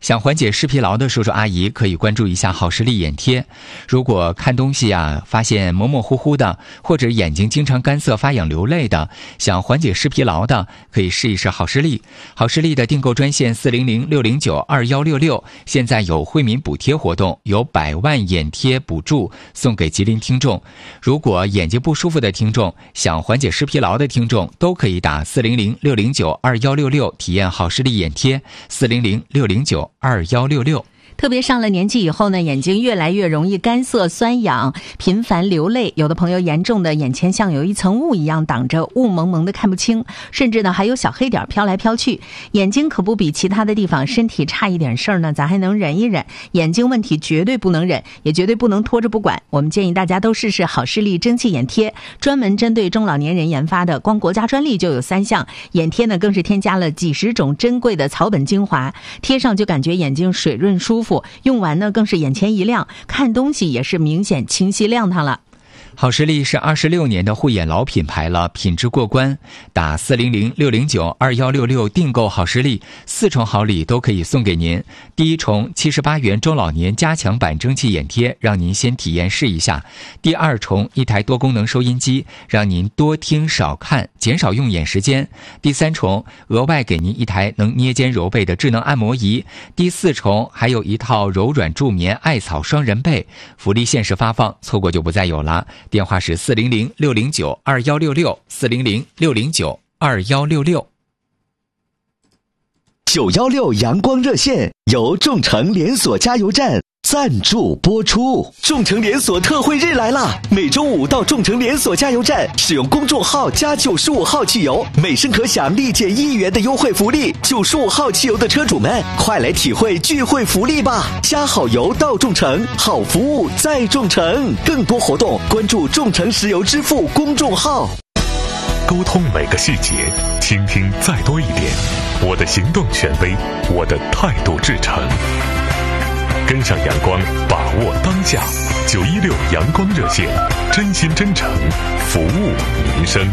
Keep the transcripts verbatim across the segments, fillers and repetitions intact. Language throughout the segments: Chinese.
想缓解视疲劳的叔叔阿姨可以关注一下好视力眼贴。如果看东西啊发现模模糊糊的，或者眼睛经常干涩发痒流泪的，想缓解视疲劳的，可以试一试好视力。好视力的订购专线四零零六零九二幺六六，现在有惠民补贴活动，有百万眼贴补助送给吉林听众。如果眼睛不舒服的听众，想缓解视疲劳的听众，都可以打四零零六零九二幺六六体验好视力眼贴，四零零六零九二幺六六。 特别上了年纪以后呢，眼睛越来越容易干涩酸痒，频繁流泪，有的朋友严重的眼前像有一层雾一样挡着，雾蒙蒙的看不清，甚至呢还有小黑点飘来飘去。眼睛可不比其他的地方身体差一点事儿呢，咱还能忍一忍，眼睛问题绝对不能忍，也绝对不能拖着不管。我们建议大家都试试好视力蒸汽眼贴，专门针对中老年人研发的，光国家专利就有三项，眼贴呢更是添加了几十种珍贵的草本精华，贴上就感觉眼睛水润舒服，用完呢更是眼前一亮，看东西也是明显清晰亮堂了。 好视力是二十六年的护眼老品牌了，品质过关。打四零零六零九二幺六六订购好视力，四重好礼都可以送给您。第一重七十八元中老年加强版蒸汽眼贴，让您先体验试一下。第二重一台多功能收音机，让您多听少看，减少用眼时间。第三重额外给您一台能捏肩揉背的智能按摩仪。第四重还有一套柔软助眠艾草双人被，福利限时发放，错过就不再有了。电话是四零零六零九二幺六六，四零零六零九二幺六六。 九一六阳光热线由众诚连锁加油站赞助播出。众诚连锁特惠日来啦！每周五到众诚连锁加油站，使用公众号加九十五号汽油，每升可享立减一元的优惠福利。九十五号汽油的车主们，快来体会聚会福利吧！加好油到众诚，好服务在众诚。更多活动关注众诚石油支付公众号。 沟通每个细节，倾听再多一点。我的行动权威，我的态度至诚。跟上阳光，把握当下。九一六阳光热线，真心真诚，服务民生。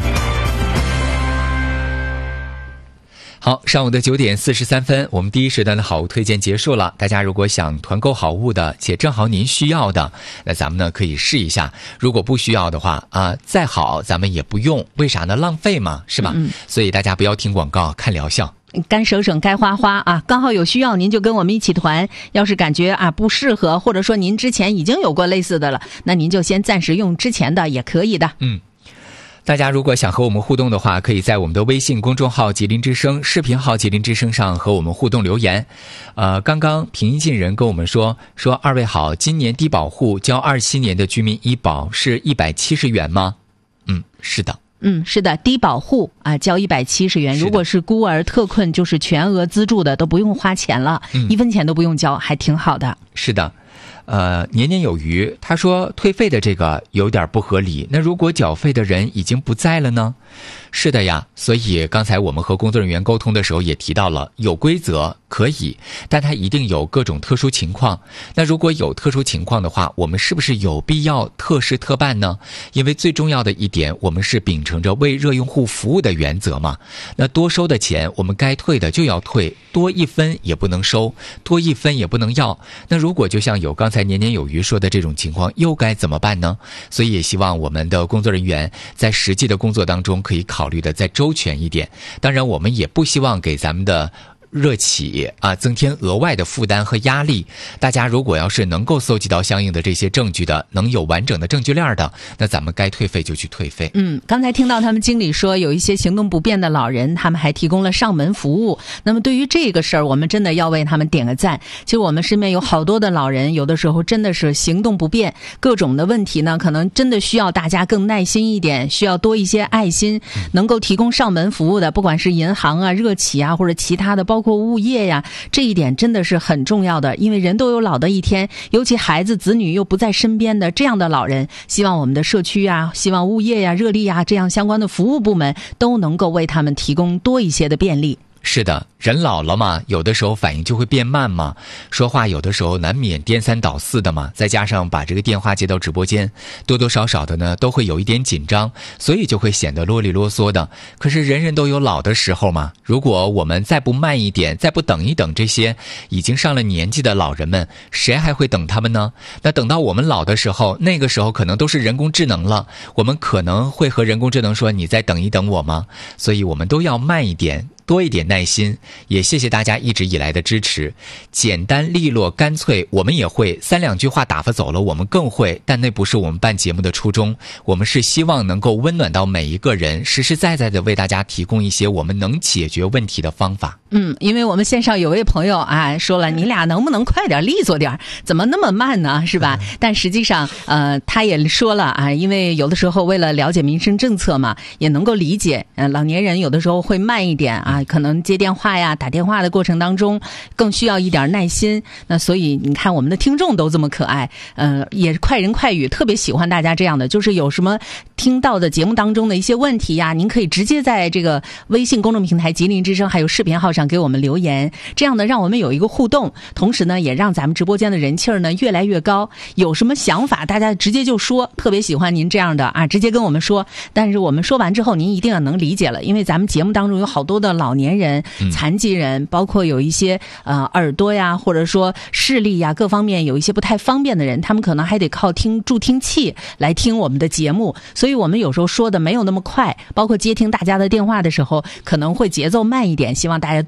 好，上午的九点四十三分，我们第一时段的好物推荐结束了。大家如果想团购好物的，且正好您需要的，那咱们呢可以试一下。如果不需要的话啊，再好咱们也不用，为啥呢？浪费嘛，是吧？嗯、所以大家不要听广告，看疗效。 该省省该花花啊，刚好有需要您就跟我们一起团，要是感觉啊不适合，或者说您之前已经有过类似的了，那您就先暂时用之前的也可以的。 嗯。大家如果想和我们互动的话，可以在我们的微信公众号吉林之声、视频号吉林之声上和我们互动留言。呃，刚刚平易近人跟我们说说二位好，今年低保户交二七年的居民医保是一百七十元吗？嗯，是的。 嗯，是的，低保户啊，交一百七十元。如果是孤儿特困，就是全额资助的，都不用花钱了，嗯、一分钱都不用交，还挺好的。 是的。呃，年年有余，他说退费的这个有点不合理，那如果缴费的人已经不在了呢？是的呀，所以刚才我们和工作人员沟通的时候也提到了，有规则可以，但它一定有各种特殊情况。那如果有特殊情况的话，我们是不是有必要特事特办呢？因为最重要的一点，我们是秉承着为热用户服务的原则嘛。那多收的钱，我们该退的就要退，多一分也不能收，多一分也不能要。那如果就像有刚才年年有余说的这种情况，又该怎么办呢？所以也希望我们的工作人员在实际的工作当中可以考虑的再周全一点。当然我们也不希望给咱们的热企啊增添额外的负担和压力。大家如果要是能够搜集到相应的这些证据的，能有完整的证据链的，那咱们该退费就去退费。 嗯，刚才听到他们经理说有一些行动不便的老人，他们还提供了上门服务。那么对于这个事儿，我们真的要为他们点个赞。其实我们身边有好多的老人，有的时候真的是行动不便，各种的问题呢，可能真的需要大家更耐心一点，需要多一些爱心，能够提供上门服务的，不管是银行啊、热企啊，或者其他的，包括物业呀，这一点真的是很重要的。因为人都有老的一天，尤其孩子子女又不在身边的这样的老人，希望我们的社区啊，希望物业呀、热力呀这样相关的服务部门都能够为他们提供多一些的便利。 是的，人老了嘛，有的时候反应就会变慢嘛，说话有的时候难免颠三倒四的嘛，再加上把这个电话接到直播间，多多少少的呢都会有一点紧张，所以就会显得啰里啰嗦的。可是人人都有老的时候嘛，如果我们再不慢一点，再不等一等这些已经上了年纪的老人们，谁还会等他们呢？那等到我们老的时候，那个时候可能都是人工智能了，我们可能会和人工智能说你再等一等我吗？所以我们都要慢一点，多一点耐心，也谢谢大家一直以来的支持。简单利落干脆我们也会，三两句话打发走了我们更会，但那不是我们办节目的初衷，我们是希望能够温暖到每一个人，实实在在的为大家提供一些我们能解决问题的方法。 嗯，因为我们线上有位朋友啊说了，你俩能不能快点利索点，怎么那么慢呢，是吧？但实际上呃他也说了啊，因为有的时候为了了解民生政策嘛，也能够理解呃老年人有的时候会慢一点啊，可能接电话呀打电话的过程当中更需要一点耐心。那所以你看我们的听众都这么可爱，呃也是快人快语，特别喜欢大家这样的，就是有什么听到的节目当中的一些问题呀，您可以直接在这个微信公众平台吉林之声还有视频号上给我们留言，这样呢让我们有一个互动，同时呢也让咱们直播间的人气儿呢越来越高。有什么想法大家直接就说，特别喜欢您这样的啊，直接跟我们说。但是我们说完之后您一定要能理解了，因为咱们节目当中有好多的老年人、残疾人，包括有一些呃耳朵呀或者说视力呀各方面有一些不太方便的人，他们可能还得靠听助听器来听我们的节目，所以我们有时候说的没有那么快，包括接听大家的电话的时候可能会节奏慢一点，希望大家